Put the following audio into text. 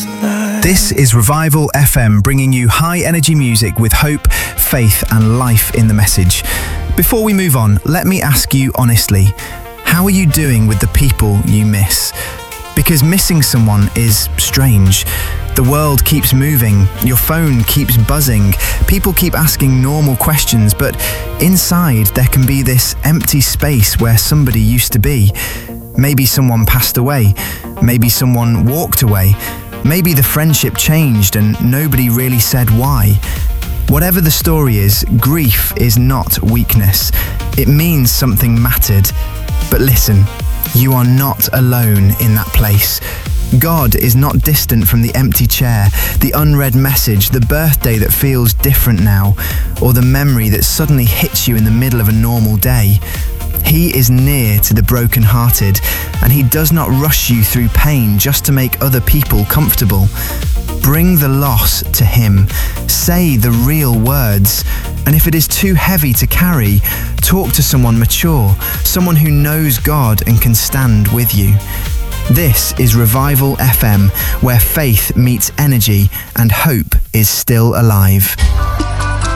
This is Revival FM, bringing you high energy music with hope, faith and life in the message. Before we move on, let me ask you honestly, how are you doing with the people you miss? Because missing someone is strange. The world keeps moving, your phone keeps buzzing, people keep asking normal questions, but inside there can be this empty space where somebody used to be. Maybe someone passed away, maybe someone walked away, maybe the friendship changed and nobody really said why. Whatever the story is, grief is not weakness. It means something mattered. But listen, you are not alone in that place. God is not distant from the empty chair, the unread message, the birthday that feels different now, or the memory that suddenly hits you in the middle of a normal day. He is near to the brokenhearted, and he does not rush you through pain just to make other people comfortable. Bring the loss to him. Say the real words. And if it is too heavy to carry, talk to someone mature, someone who knows God and can stand with you. This is Revival FM, where faith meets energy and hope is still alive.